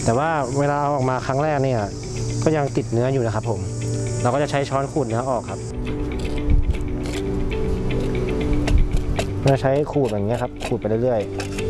แต่ว่าเวลาเอาออกมาครั้งแรกเนี่ยก็ยังติดเนื้ออยู่นะครับผมเราก็จะใช้ช้อนขูดเนื้อออกครับเราใช้ขูดอย่างเงี้ยครับขูดไปเรื่อยๆ